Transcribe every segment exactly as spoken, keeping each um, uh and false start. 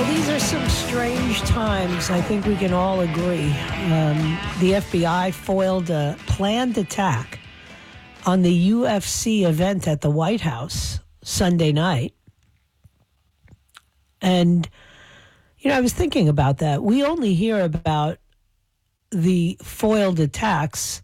These are some strange times. I think we can all agree. Um, the F B I foiled a planned attack on the U F C event at the White House Sunday night. And, you know, I was thinking about that. We only hear about the foiled attacks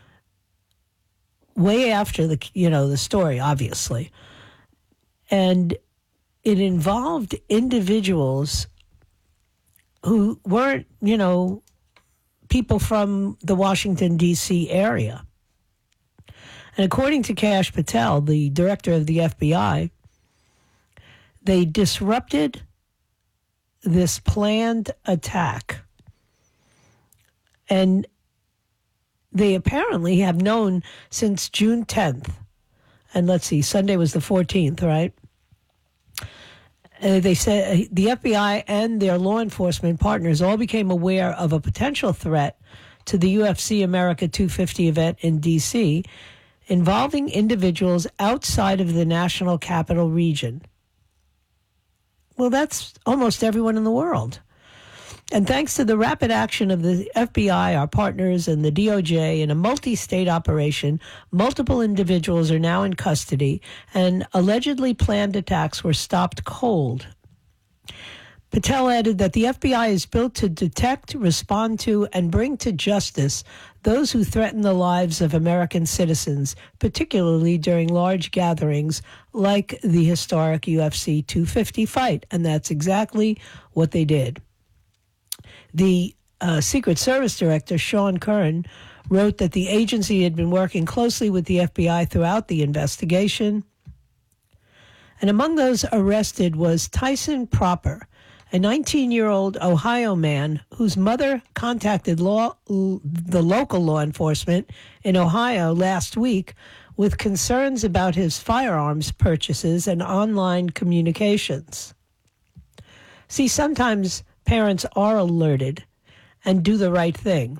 way after the, you know, the story, obviously. And it involved individuals who weren't, you know, people from the Washington, D C area. And according to Kash Patel, the director of the F B I, they disrupted this planned attack. And they apparently have known since June tenth. And let's see, Sunday was the fourteenth, right? Uh, they said uh, the F B I and their law enforcement partners all became aware of a potential threat to the U F C America two fifty event in D C involving individuals outside of the national capital region. Well, that's almost everyone in the world. And thanks to the rapid action of the F B I, our partners, and the D O J in a multi-state operation, multiple individuals are now in custody, and allegedly planned attacks were stopped cold. Patel added that the F B I is built to detect, respond to, and bring to justice those who threaten the lives of American citizens, particularly during large gatherings like the historic U F C two fifty fight. And that's exactly what they did. The uh, Secret Service Director, Sean Curran, wrote that the agency had been working closely with the F B I throughout the investigation. And among those arrested was Tyson Proper, a nineteen-year-old Ohio man whose mother contacted law, the local law enforcement in Ohio last week with concerns about his firearms purchases and online communications. See, sometimes parents are alerted and do the right thing.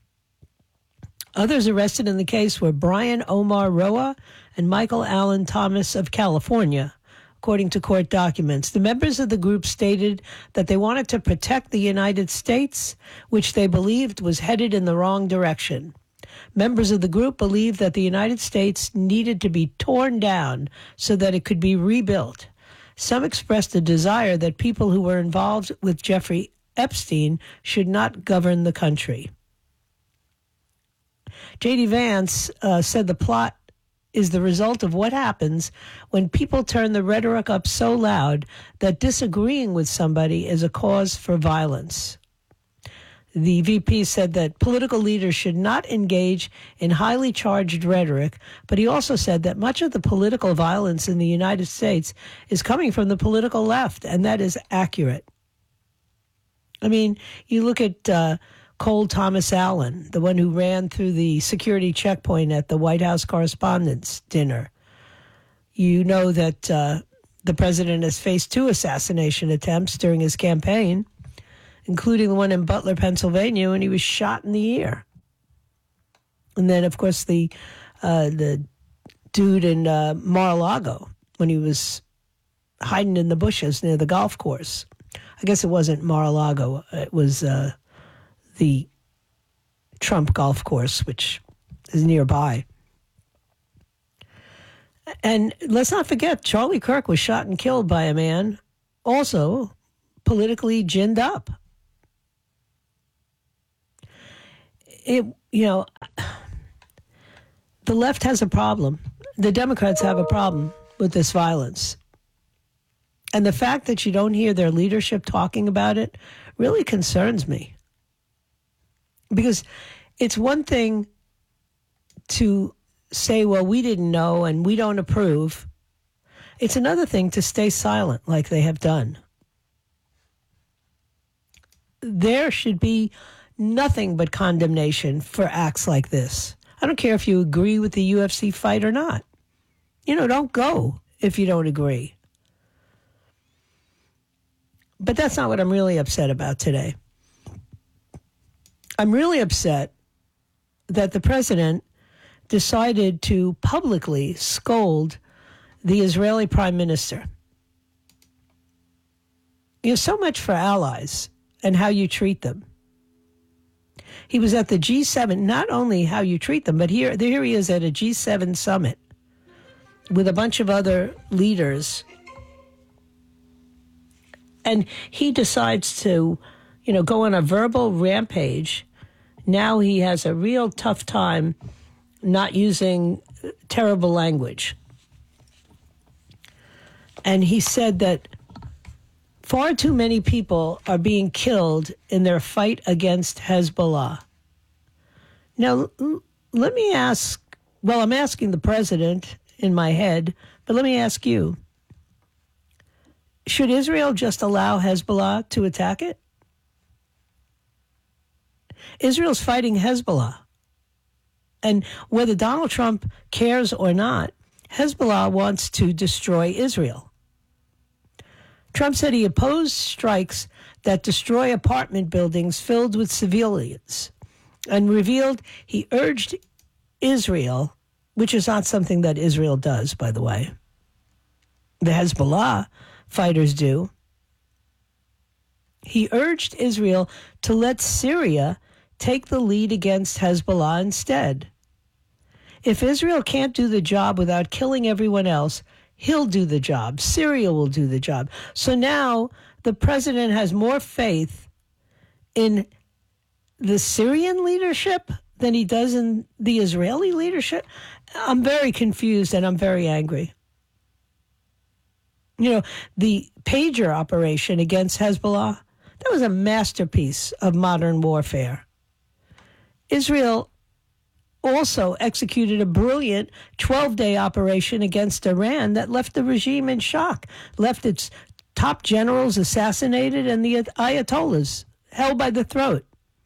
Others arrested in the case were Brian Omar Roa and Michael Allen Thomas of California, according to court documents. The members of the group stated that they wanted to protect the United States, which they believed was headed in the wrong direction. Members of the group believed that the United States needed to be torn down so that it could be rebuilt. Some expressed a desire that people who were involved with Jeffrey Epstein should not govern the country. J D. Vance uh, said the plot is the result of what happens when people turn the rhetoric up so loud that disagreeing with somebody is a cause for violence. The V P said that political leaders should not engage in highly charged rhetoric, but he also said that much of the political violence in the United States is coming from the political left, and that is accurate. I mean, you look at uh, Cole Thomas Allen, the one who ran through the security checkpoint at the White House Correspondents' Dinner. You know that uh, the president has faced two assassination attempts during his campaign, including the one in Butler, Pennsylvania, when he was shot in the ear. And then, of course, the uh, the dude in uh, Mar-a-Lago, when he was hiding in the bushes near the golf course. I guess it wasn't Mar-a-Lago. It was uh, the Trump golf course, which is nearby. And let's not forget, Charlie Kirk was shot and killed by a man also politically ginned up. It, you know, the left has a problem. The Democrats have a problem with this violence. And the fact that you don't hear their leadership talking about it really concerns me. Because it's one thing to say, well, we didn't know and we don't approve. It's another thing to stay silent like they have done. There should be nothing but condemnation for acts like this. I don't care if you agree with the U F C fight or not. You know, don't go if you don't agree. But that's not what I'm really upset about today. I'm really upset that the president decided to publicly scold the Israeli prime minister. You know, so much for allies and how you treat them. He was at the G seven, not only how you treat them, but here, here he is at a G seven summit with a bunch of other leaders. And he decides to, you know, go on a verbal rampage. Now he has a real tough time not using terrible language. And he said that far too many people are being killed in their fight against Hezbollah. Now, l- let me ask, well, I'm asking the president in my head, but let me ask you, should Israel just allow Hezbollah to attack it? Israel's fighting Hezbollah. And whether Donald Trump cares or not, Hezbollah wants to destroy Israel. Trump said he opposed strikes that destroy apartment buildings filled with civilians and revealed he urged Israel, which is not something that Israel does, by the way. The Hezbollah fighters do. He urged Israel to let Syria take the lead against Hezbollah instead. If Israel can't do the job without killing everyone else, he'll do the job. Syria will do the job. So now the president has more faith in the Syrian leadership than he does in the Israeli leadership. I'm very confused and I'm very angry. You know, the pager operation against Hezbollah, that was a masterpiece of modern warfare. Israel also executed a brilliant twelve-day operation against Iran that left the regime in shock, left its top generals assassinated and the Ayatollahs held by the throat.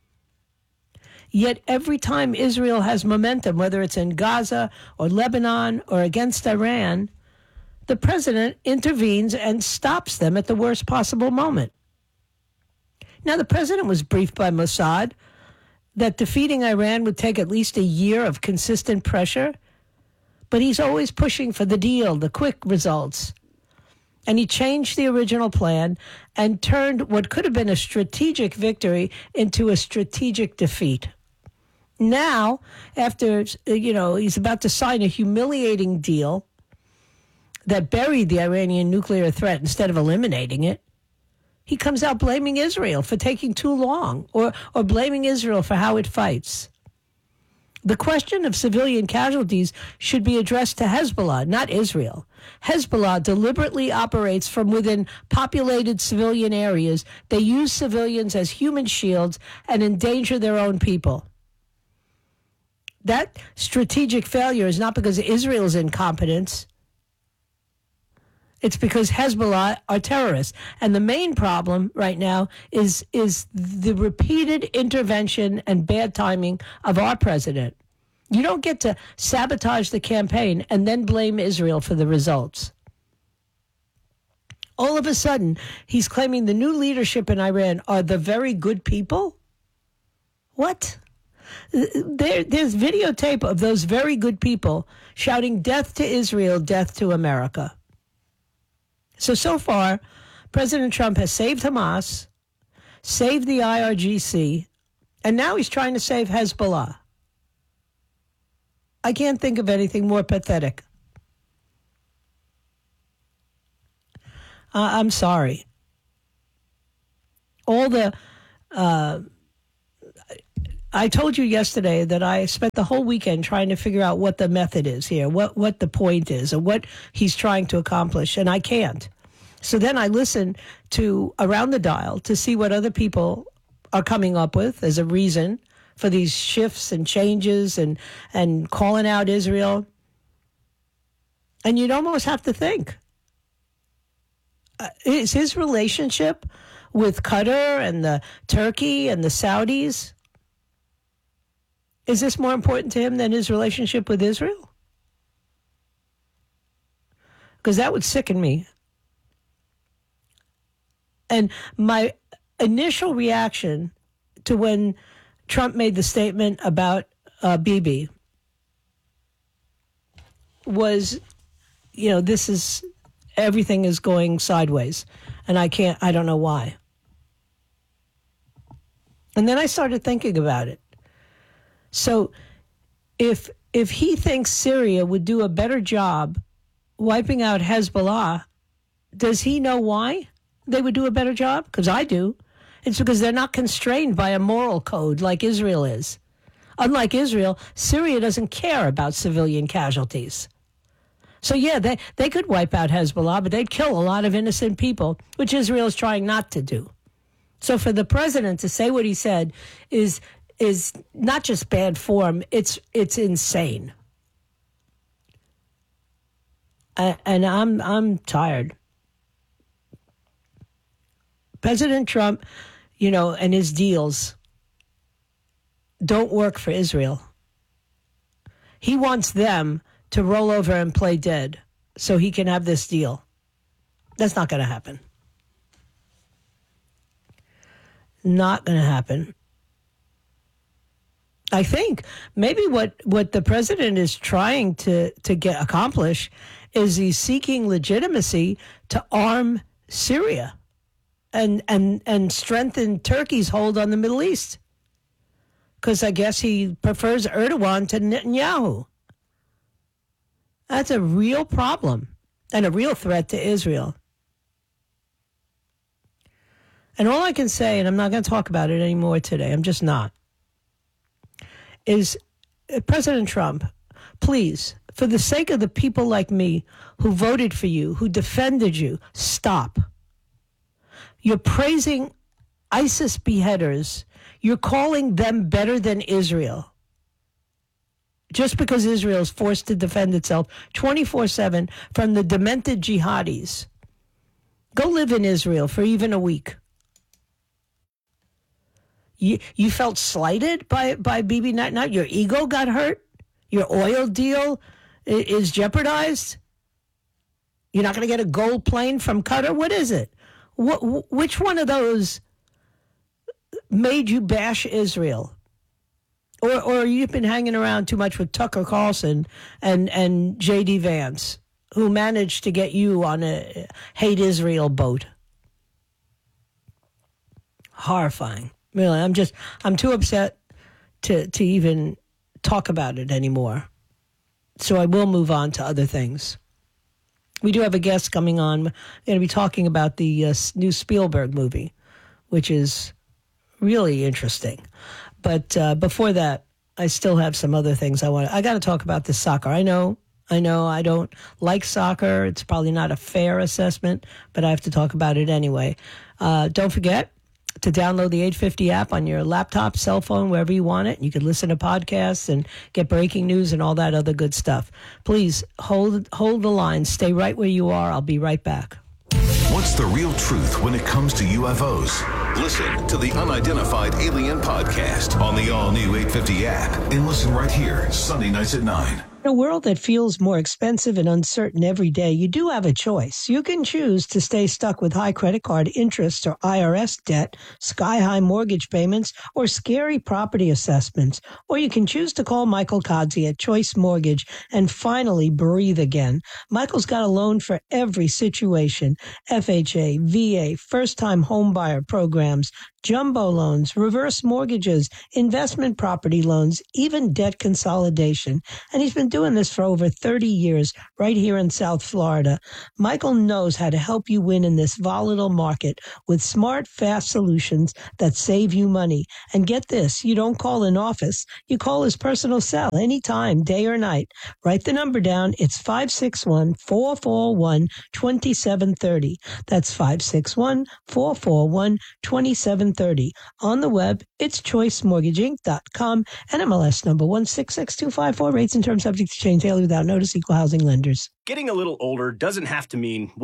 Yet every time Israel has momentum, whether it's in Gaza or Lebanon or against Iran, the president intervenes and stops them at the worst possible moment. Now, the president was briefed by Mossad that defeating Iran would take at least a year of consistent pressure, but he's always pushing for the deal, the quick results. And he changed the original plan and turned what could have been a strategic victory into a strategic defeat. Now, after, you know, he's about to sign a humiliating deal that buried the Iranian nuclear threat instead of eliminating it, he comes out blaming Israel for taking too long or, or blaming Israel for how it fights. The question of civilian casualties should be addressed to Hezbollah, not Israel. Hezbollah deliberately operates from within populated civilian areas. They use civilians as human shields and endanger their own people. That strategic failure is not because of Israel's incompetence. It's because Hezbollah are terrorists. And the main problem right now is, is the repeated intervention and bad timing of our president. You don't get to sabotage the campaign and then blame Israel for the results. All of a sudden, he's claiming the new leadership in Iran are the very good people? What? There, there's videotape of those very good people shouting death to Israel, death to America. So, so far, President Trump has saved Hamas, saved the I R G C, and now he's trying to save Hezbollah. I can't think of anything more pathetic. Uh, I'm sorry. All the... Uh, I told you yesterday that I spent the whole weekend trying to figure out what the method is here, what, what the point is, or what he's trying to accomplish, and I can't. So then I listen to Around the Dial to see what other people are coming up with as a reason for these shifts and changes and, and calling out Israel. And you'd almost have to think, uh, is his relationship with Qatar and the Turkey and the Saudis, is this more important to him than his relationship with Israel? Because that would sicken me. And my initial reaction to when Trump made the statement about uh, Bibi was, you know, this is everything is going sideways. And I can't, I don't know why. And then I started thinking about it. So if if he thinks Syria would do a better job wiping out Hezbollah, does he know why they would do a better job? Because I do. It's because they're not constrained by a moral code like Israel is. Unlike Israel, Syria doesn't care about civilian casualties. So, yeah, they, they could wipe out Hezbollah, but they'd kill a lot of innocent people, which Israel is trying not to do. So for the president to say what he said is is not just bad form, it's it's insane. Uh, and I'm I'm tired. President Trump, you know, and his deals don't work for Israel. He wants them to roll over and play dead so he can have this deal. That's not going to happen. Not going to happen. I think maybe what, what the president is trying to, to get accomplish is he's seeking legitimacy to arm Syria and and and strengthen Turkey's hold on the Middle East. Because I guess he prefers Erdogan to Netanyahu. That's a real problem and a real threat to Israel. And all I can say, and I'm not going to talk about it anymore today, I'm just not, is uh, President Trump, please, for the sake of the people like me who voted for you, who defended you, stop. You're praising ISIS beheaders. You're calling them better than Israel. Just because Israel is forced to defend itself twenty-four seven from the demented jihadis. Go live in Israel for even a week. You you felt slighted by, by Bibi Netanyahu? Your ego got hurt? Your oil deal is jeopardized? You're not going to get a gold plane from Qatar? What is it? What, which one of those made you bash Israel? Or or you've been hanging around too much with Tucker Carlson and, and J D Vance, who managed to get you on a hate Israel boat? Horrifying. Really, I'm just, I'm too upset to, to even talk about it anymore. So I will move on to other things. We do have a guest coming on. We're going to be talking about the uh, new Spielberg movie, which is really interesting. But uh, before that, I still have some other things I want. I got to talk about this soccer. I know, I know I don't like soccer. It's probably not a fair assessment, but I have to talk about it anyway. Uh, don't forget to download the eight fifty app on your laptop, cell phone, wherever you want it. You can listen to podcasts and get breaking news and all that other good stuff. Please hold hold the line. Stay right where you are. I'll be right back. What's the real truth when it comes to U F Os? Listen to the Unidentified Alien Podcast on the all-new eight fifty app and listen right here, Sunday nights at nine. In a world that feels more expensive and uncertain every day, you do have a choice. You can choose to stay stuck with high credit card interest or I R S debt, sky-high mortgage payments, or scary property assessments. Or you can choose to call Michael Kodzie at Choice Mortgage and finally breathe again. Michael's got a loan for every situation. F H A, V A, first-time home buyer programs, jumbo loans, reverse mortgages, investment property loans, even debt consolidation. And he's been doing this for over thirty years right here in South Florida. Michael knows how to help you win in this volatile market with smart, fast solutions that save you money. And get this, you don't call an office. You call his personal cell anytime, day or night. Write the number down. It's five six one, four four one, two seven three zero. That's five six one, four four one, two seven three zero. On the web, it's choice mortgage inc dot com and M L S number one six six two five four. Rates and terms subject to change daily without notice. Equal housing lenders. Getting a little older doesn't have to mean, well,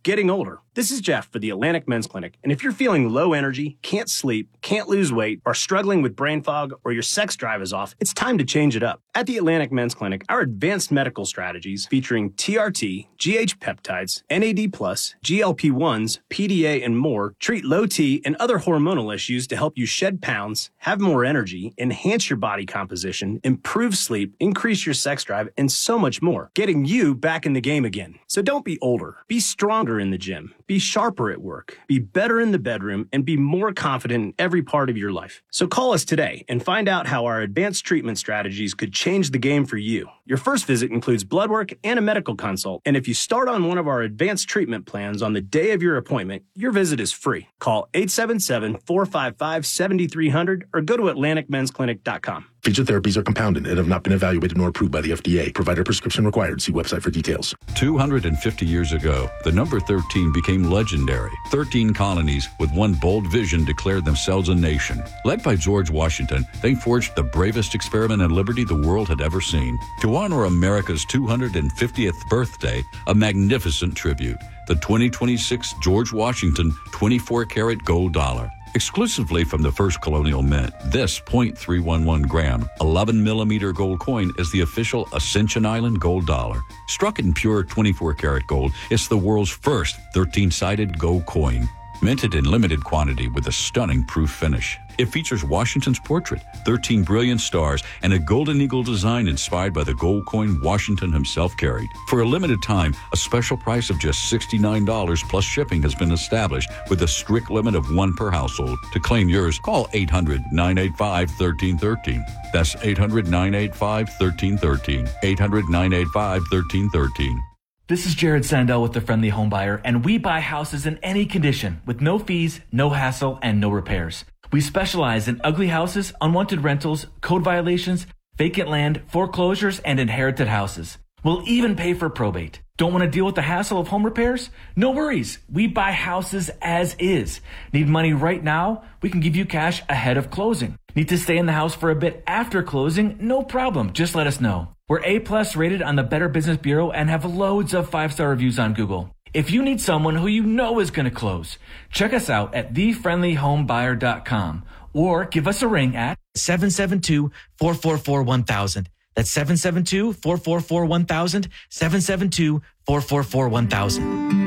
getting older. This is Jeff for the Atlantic Men's Clinic, and if you're feeling low energy, can't sleep, can't lose weight, are struggling with brain fog, or your sex drive is off, it's time to change it up. At the Atlantic Men's Clinic, our advanced medical strategies featuring T R T, G H peptides, N A D plus, G L P ones, P D A, and more treat low T and other hormonal issues to help you shed pounds, have more energy, enhance your body composition, improve sleep, increase your sex drive, and so much more, getting you back in the game again. So don't be older. Be stronger in the gym. Be sharper at work. Be better in the bedroom, and be more confident in every part of your life. So call us today and find out how our advanced treatment strategies could change the game for you. Your first visit includes blood work and a medical consult, and if you start on one of our advanced treatment plans on the day of your appointment, your visit is free. Call eight seven seven, four five five, seven three zero zero or go to atlantic men's clinic dot com. Featured therapies are compounded and have not been evaluated nor approved by the F D A. Provider prescription required. See website for details. two hundred fifty years ago, the number thirteen became legendary. thirteen colonies with one bold vision declared themselves a nation. Led by George Washington, they forged the bravest experiment in liberty the world had ever seen. To honor America's two hundred fiftieth birthday, a magnificent tribute. The twenty twenty-six George Washington twenty-four karat gold dollar. Exclusively from the first colonial mint, this point three one one gram, eleven millimeter gold coin is the official Ascension Island gold dollar. Struck in pure twenty-four karat gold, it's the world's first thirteen-sided gold coin. Minted in limited quantity with a stunning proof finish. It features Washington's portrait, thirteen brilliant stars, and a golden eagle design inspired by the gold coin Washington himself carried. For a limited time, a special price of just sixty-nine dollars plus shipping has been established with a strict limit of one per household. To claim yours, call eight hundred, nine eight five, one three one three. That's eight hundred, nine eight five, one three one three. eight hundred, nine eight five, one three one three. This is Jared Sandell with The Friendly Home Buyer, and we buy houses in any condition with no fees, no hassle, and no repairs. We specialize in ugly houses, unwanted rentals, code violations, vacant land, foreclosures, and inherited houses. We'll even pay for probate. Don't want to deal with the hassle of home repairs? No worries. We buy houses as is. Need money right now? We can give you cash ahead of closing. Need to stay in the house for a bit after closing? No problem. Just let us know. We're A-plus rated on the Better Business Bureau and have loads of five-star reviews on Google. If you need someone who you know is going to close, check us out at the friendly home buyer dot com or give us a ring at seven seven two, four four four, one thousand. That's seven seven two, four four four, one thousand, seven seven two, four four four, one thousand.